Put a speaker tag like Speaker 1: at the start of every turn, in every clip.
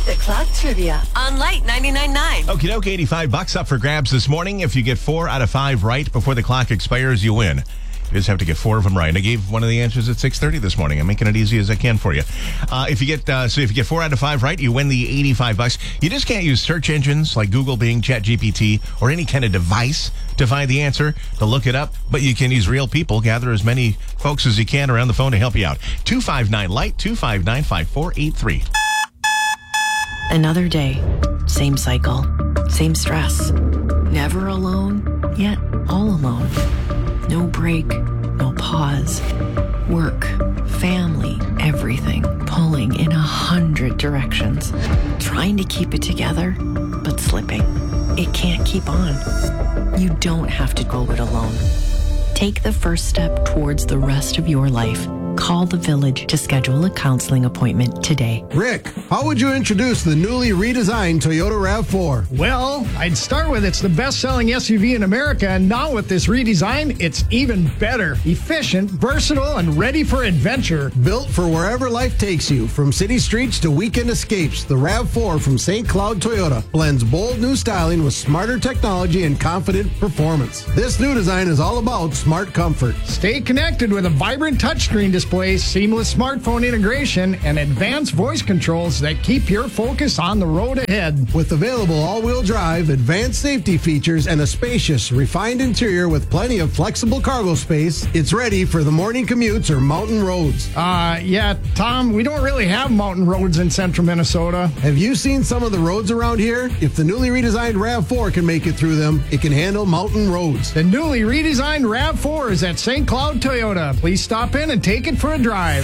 Speaker 1: The Clock Trivia on Light 99.9.
Speaker 2: Okie doke, $85 up for grabs this morning. If you get 4 out of 5 right before the clock expires, you win. You just have to get 4 of them right. I gave one of the answers at 6:30 this morning. I'm making it easy as I can for you. If you get 4 out of 5 right, you win the $85. You just can't use search engines like Google, Bing, ChatGPT, or any kind of device to find the answer, to look it up. But you can use real people. Gather as many folks as you can around the phone to help you out. 259-LIGHT, 259-5483.
Speaker 3: Another day, same cycle, same stress. Never alone, yet all alone. No break, no pause. Work, family, everything pulling in 100 directions. Trying to keep it together, but slipping. It can't keep on. You don't have to go it alone. Take the first step towards the rest of your life. Call the Village to schedule a counseling appointment today.
Speaker 4: Rick, how would you introduce the newly redesigned Toyota RAV4?
Speaker 5: Well, I'd start with it's the best-selling SUV in America, and now with this redesign, it's even better. Efficient, versatile, and ready for adventure.
Speaker 4: Built for wherever life takes you, from city streets to weekend escapes, the RAV4 from St. Cloud Toyota blends bold new styling with smarter technology and confident performance. This new design is all about smart comfort.
Speaker 5: Stay connected with a vibrant touchscreen display, seamless smartphone integration, and advanced voice controls that keep your focus on the road ahead.
Speaker 4: With available all-wheel drive, advanced safety features, and a spacious, refined interior with plenty of flexible cargo space, it's ready for the morning commutes or mountain roads.
Speaker 5: Yeah, Tom, we don't really have mountain roads in central Minnesota.
Speaker 4: Have you seen some of the roads around here? If the newly redesigned RAV4 can make it through them, it can handle mountain roads.
Speaker 5: The newly redesigned RAV4 is at St. Cloud Toyota. Please stop in and take it for a drive.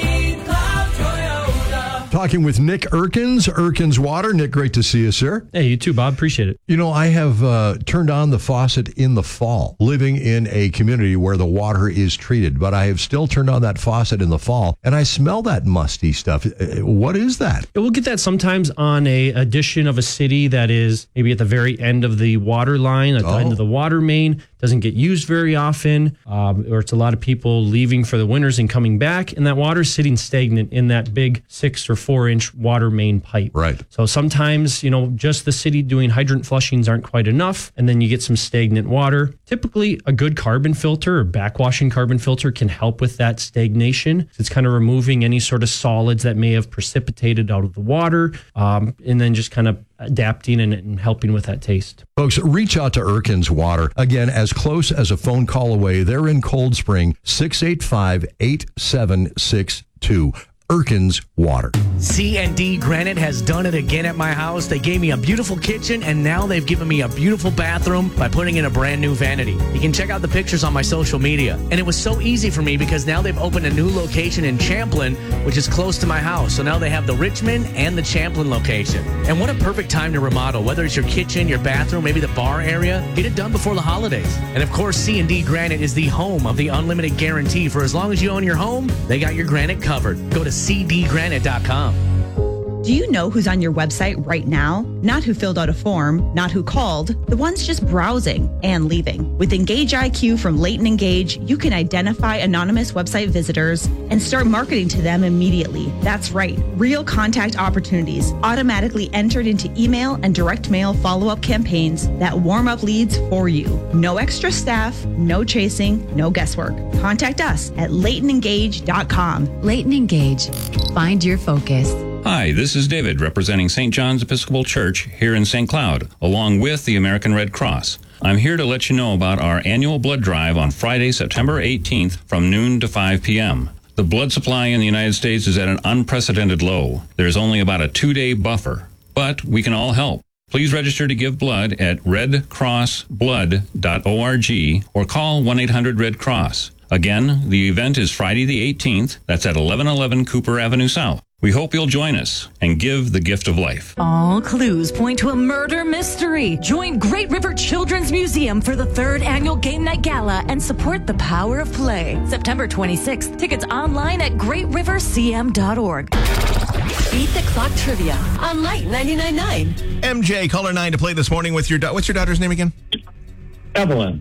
Speaker 6: Talking with Nick Erkins, Erkins Water. Nick, great to see you, sir.
Speaker 7: Hey, you too, Bob. Appreciate it.
Speaker 6: You know, I have turned on the faucet in the fall, living in a community where the water is treated, but I have still turned on that faucet in the fall, and I smell that musty stuff. What is that?
Speaker 7: We'll get that sometimes on a addition of a city that is maybe at the very end of the water line, at the end of the water main, doesn't get used very often, or it's a lot of people leaving for the winters and coming back, and that water's sitting stagnant in that big 6 or 4-inch water main pipe.
Speaker 6: Right.
Speaker 7: So sometimes, just the city doing hydrant flushings aren't quite enough, and then you get some stagnant water. Typically, a good carbon filter or backwashing carbon filter can help with that stagnation. It's kind of removing any sort of solids that may have precipitated out of the water, and then just kind of adapting and helping with that taste.
Speaker 6: Folks, reach out to Erkins Water. Again, as close as a phone call away. They're in Cold Spring, 685-8762. Erkins Water.
Speaker 8: C&D Granite has done it again at my house. They gave me a beautiful kitchen, and now they've given me a beautiful bathroom by putting in a brand new vanity. You can check out the pictures on my social media. And it was so easy for me because now they've opened a new location in Champlin, which is close to my house. So now they have the Richmond and the Champlin location. And what a perfect time to remodel, whether it's your kitchen, your bathroom, maybe the bar area. Get it done before the holidays. And of course, C&D Granite is the home of the unlimited guarantee. For as long as you own your home, they got your granite covered. Go to cdgranite.com.
Speaker 9: Do you know who's on your website right now? Not who filled out a form, not who called, the ones just browsing and leaving. With Engage IQ from Leighton Engage, you can identify anonymous website visitors and start marketing to them immediately. That's right, real contact opportunities automatically entered into email and direct mail follow-up campaigns that warm up leads for you. No extra staff, no chasing, no guesswork. Contact us at LeightonEngage.com.
Speaker 10: Leighton Engage. Find your focus.
Speaker 11: Hi, this is David representing St. John's Episcopal Church here in St. Cloud, along with the American Red Cross. I'm here to let you know about our annual blood drive on Friday, September 18th from noon to 5 p.m. The blood supply in the United States is at an unprecedented low. There's only about a 2-day buffer, but we can all help. Please register to give blood at redcrossblood.org or call 1-800-RED-CROSS. Again, the event is Friday the 18th. That's at 1111 Cooper Avenue South. We hope you'll join us and give the gift of life.
Speaker 10: All clues point to a murder mystery. Join Great River Children's Museum for the 3rd annual Game Night Gala and support the power of play. September 26th. Tickets online at greatrivercm.org.
Speaker 1: Beat the Clock Trivia on Light 99.9.
Speaker 2: MJ, caller 9 to play this morning with your what's your daughter's name again?
Speaker 12: Evelyn.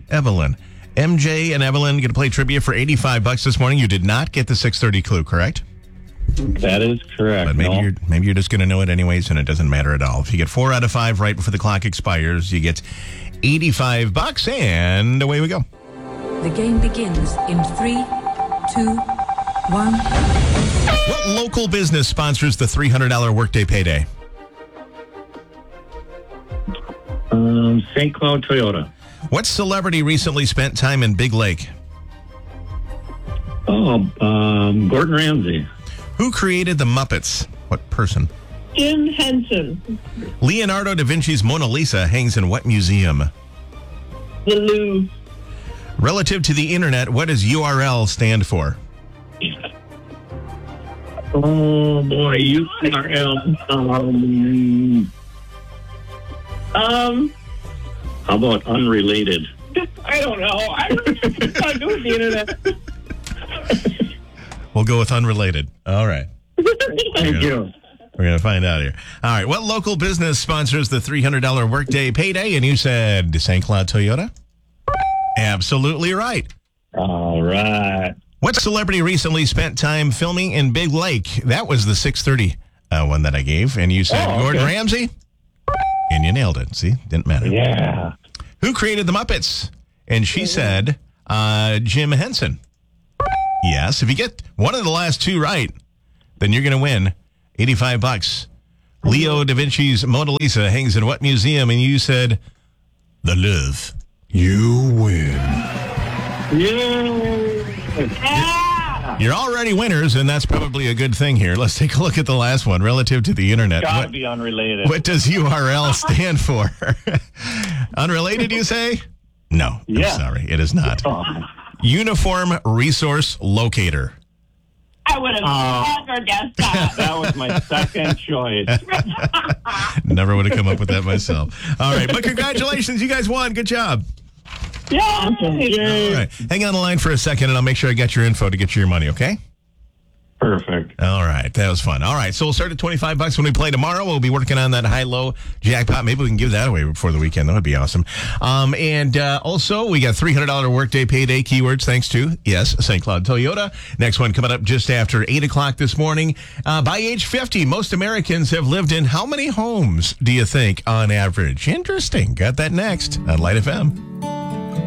Speaker 2: MJ and Evelyn going to play trivia for $85 this morning. You did not get the 6:30 clue, correct?
Speaker 12: That is correct.
Speaker 2: But maybe you're just going to know it anyways, and it doesn't matter at all. If you get 4 out of 5 right before the clock expires, you get $85, and away we go.
Speaker 13: The game begins in 3, 2, 1.
Speaker 2: What local business sponsors the $300 workday payday?
Speaker 12: St. Cloud Toyota.
Speaker 2: What celebrity recently spent time in Big Lake?
Speaker 12: Gordon Ramsay.
Speaker 2: Who created the Muppets? What person?
Speaker 14: Jim Henson.
Speaker 2: Leonardo da Vinci's Mona Lisa hangs in what museum?
Speaker 14: The Louvre.
Speaker 2: Relative to the internet, what does URL stand for?
Speaker 12: Oh boy, URL. How about unrelated?
Speaker 14: I don't know. I don't do with the internet.
Speaker 2: We'll go with unrelated. All right.
Speaker 12: Thank you.
Speaker 2: We're going to find out here. All right. What local business sponsors the $300 workday payday? And you said St. Cloud Toyota? Absolutely right.
Speaker 12: All right.
Speaker 2: What celebrity recently spent time filming in Big Lake? That was the 6:30 one that I gave. And you said Gordon Ramsay? And you nailed it. See? Didn't matter.
Speaker 12: Yeah.
Speaker 2: Who created the Muppets? And she said Jim Henson. Yes. If you get one of the last 2 right, then you're going to win $85. Leo da Vinci's Mona Lisa hangs in what museum? And you said the Louvre. You win.
Speaker 12: Yeah.
Speaker 2: You're already winners, and that's probably a good thing here. Let's take a look at the last one relative to the internet.
Speaker 12: Gotta be unrelated.
Speaker 2: What does URL stand for? Unrelated, you say? No.
Speaker 12: Yeah.
Speaker 2: I'm sorry. It is not. Uniform Resource Locator.
Speaker 14: I would have never guessed that.
Speaker 12: That was my second choice.
Speaker 2: Never would have come up with that myself. All right, but congratulations. You guys won. Good job.
Speaker 14: Yeah.
Speaker 2: All right. Hang on the line for a second, and I'll make sure I get your info to get you your money, okay?
Speaker 12: Perfect.
Speaker 2: All right. That was fun. All right. So we'll start at $25 when we play tomorrow. We'll be working on that high-low jackpot. Maybe we can give that away before the weekend. That would be awesome. And also, we got $300 workday payday keywords thanks to, yes, St. Cloud Toyota. Next one coming up just after 8 o'clock this morning. By age 50, most Americans have lived in how many homes, do you think, on average? Interesting. Got that next on Light FM.